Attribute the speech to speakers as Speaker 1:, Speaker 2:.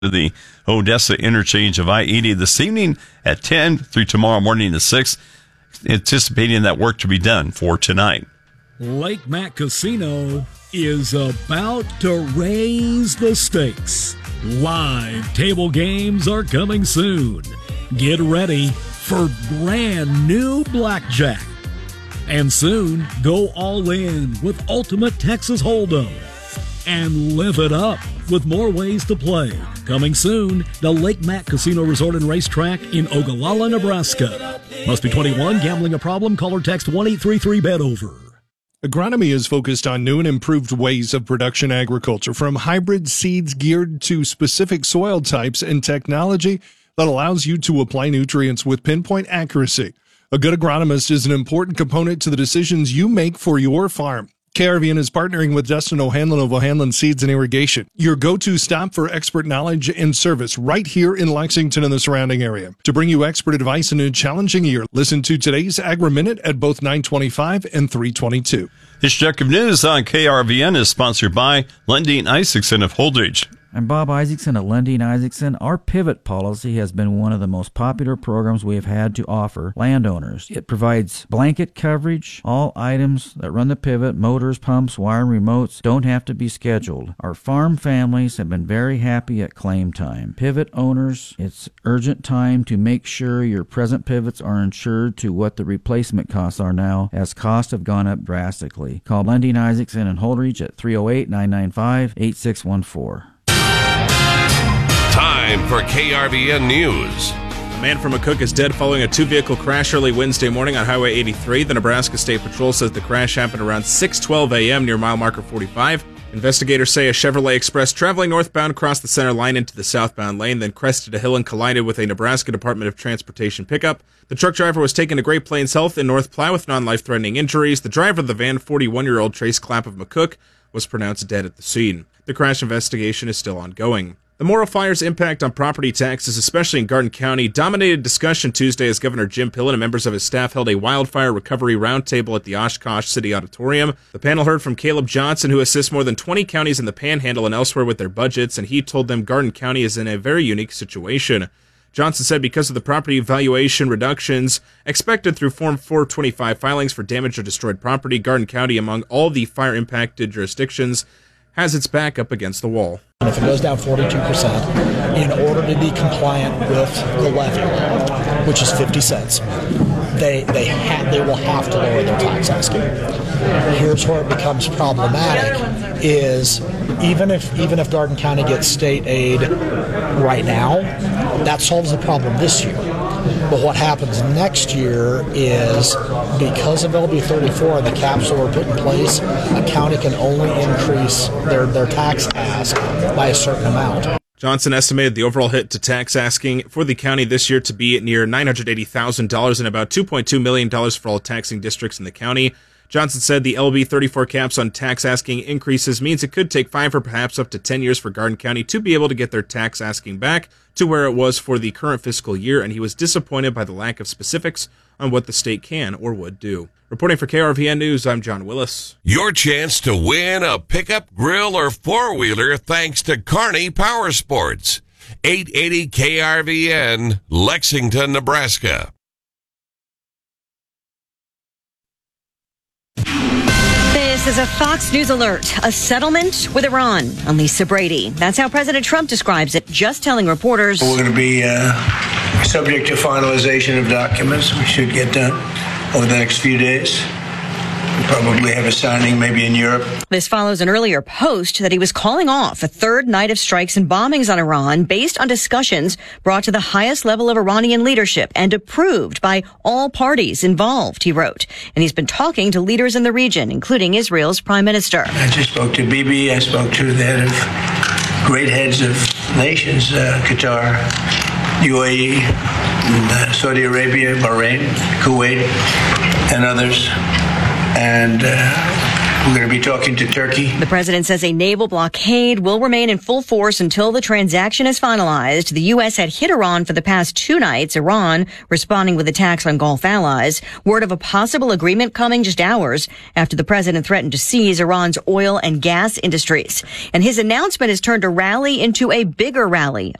Speaker 1: to the Odessa interchange of I-80 this evening at 10 through tomorrow morning at 6, anticipating that work to be done for tonight.
Speaker 2: Lake Mac Casino is about to raise the stakes. Live table games are coming soon. Get ready for brand new blackjack. And soon, go all in with Ultimate Texas Hold'em. And live it up with more ways to play. Coming soon, the Lake Mac Casino Resort and Racetrack in Ogallala, Nebraska. Must be 21. Gambling a problem? Call or text 1-833-BET-OVER.
Speaker 3: Agronomy is focused on new and improved ways of production agriculture, from hybrid seeds geared to specific soil types and technology that allows you to apply nutrients with pinpoint accuracy. A good agronomist is an important component to the decisions you make for your farm. KRVN is partnering with Dustin O'Hanlon of O'Hanlon Seeds and Irrigation, your go-to stop for expert knowledge and service right here in Lexington and the surrounding area. To bring you expert advice in a challenging year, listen to today's Agri-Minute at both 9:25 and 3:22.
Speaker 1: This check of news on KRVN is sponsored by Lundeen Isaacson of Holdridge.
Speaker 4: I'm Bob Isaacson at Lundeen Isaacson. Our pivot policy has been one of the most popular programs we have had to offer landowners. It provides blanket coverage. All items that run the pivot, motors, pumps, wire, and remotes, don't have to be scheduled. Our farm families have been very happy at claim time. Pivot owners, it's urgent time to make sure your present pivots are insured to what the replacement costs are now, as costs have gone up drastically. Call Lundeen Isaacson and Holdridge at 308-995-8614.
Speaker 5: Time for KRVN News.
Speaker 6: A man from McCook is dead following a two-vehicle crash early Wednesday morning on Highway 83. The Nebraska State Patrol says the crash happened around 6:12 a.m. near mile marker 45. Investigators say a Chevrolet Express traveling northbound crossed the center line into the southbound lane, then crested a hill and collided with a Nebraska Department of Transportation pickup. The truck driver was taken to Great Plains Health in North Ply with non-life-threatening injuries. The driver of the van, 41-year-old Trace Clapp of McCook, was pronounced dead at the scene. The crash investigation is still ongoing. The Morrill Fire's impact on property taxes, especially in Garden County, dominated discussion Tuesday as Governor Jim Pillen and members of his staff held a wildfire recovery roundtable at the Oshkosh City Auditorium. The panel heard from Caleb Johnson, who assists more than 20 counties in the Panhandle and elsewhere with their budgets, and he told them Garden County is in a very unique situation. Johnson said because of the property valuation reductions expected through Form 425 filings for damaged or destroyed property, Garden County, among all the fire-impacted jurisdictions, has its back up against the wall.
Speaker 7: And if it goes down 42%, in order to be compliant with the levy, which is 50 cents, they will have to lower their tax asking. Here's where it becomes problematic: is even if Garden County gets state aid right now, that solves the problem this year. But what happens next year is, because of LB 34 and the caps that were put in place, a county can only increase their tax ask by a certain amount.
Speaker 6: Johnson estimated the overall hit to tax asking for the county this year to be near $980,000 and about $2.2 million for all taxing districts in the county. Johnson said the LB 34 caps on tax asking increases means it could take 5 or perhaps up to 10 years for Garden County to be able to get their tax asking back to where it was for the current fiscal year, and he was disappointed by the lack of specifics on what the state can or would do. Reporting for KRVN News, I'm John Willis.
Speaker 5: Your chance to win a pickup, grill, or four-wheeler thanks to Kearney Power Sports. 880 KRVN, Lexington, Nebraska.
Speaker 8: This is a Fox News alert. A settlement with Iran. I'm Lisa Brady. That's how President Trump describes it, just telling reporters.
Speaker 9: We're going to be subject to finalization of documents. We should get done over the next few days. We'll probably have a signing maybe in Europe.
Speaker 8: This follows an earlier post that he was calling off a third night of strikes and bombings on Iran based on discussions brought to the highest level of Iranian leadership and approved by all parties involved, he wrote. And he's been talking to leaders in the region, including Israel's prime minister.
Speaker 9: I just spoke to Bibi. I spoke to the head of great heads of nations, Qatar, UAE, Saudi Arabia, Bahrain, Kuwait, and others. And We're going to be talking to Turkey.
Speaker 8: The president says a naval blockade will remain in full force until the transaction is finalized. The U.S. had hit Iran for the past 2 nights, Iran responding with attacks on Gulf allies. Word of a possible agreement coming just hours after the president threatened to seize Iran's oil and gas industries. And his announcement has turned a rally into a bigger rally